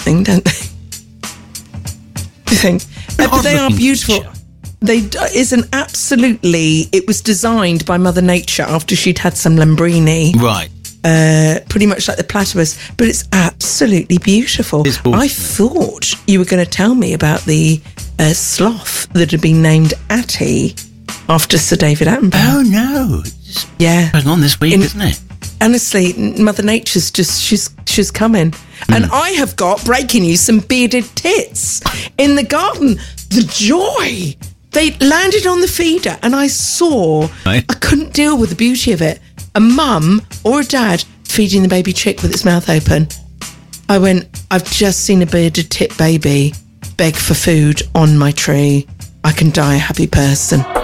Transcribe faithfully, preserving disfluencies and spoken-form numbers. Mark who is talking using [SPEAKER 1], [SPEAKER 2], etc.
[SPEAKER 1] something, don't they? You think? Uh, but they are beautiful.
[SPEAKER 2] Creature.
[SPEAKER 1] They is an absolutely. It was designed by Mother Nature after she'd had some Lambrini,
[SPEAKER 2] Right.
[SPEAKER 1] uh, pretty much like the platypus. But it's absolutely beautiful.
[SPEAKER 2] It's awesome.
[SPEAKER 1] I thought you were going to tell me about the uh, sloth that had been named Atty after Sir David Attenborough.
[SPEAKER 2] Oh, no. It's
[SPEAKER 1] Yeah,
[SPEAKER 2] going on this week,
[SPEAKER 1] In-
[SPEAKER 2] isn't it?
[SPEAKER 1] honestly, Mother Nature's just she's she's coming, and I have got breaking news: some bearded tits in the garden. The joy. They landed on the feeder and I saw,
[SPEAKER 2] Right.
[SPEAKER 1] I couldn't deal with the beauty of it. A mum or a dad feeding the baby chick with its mouth open. I went, I've just seen a bearded tit baby beg for food on my tree. I can die a happy person.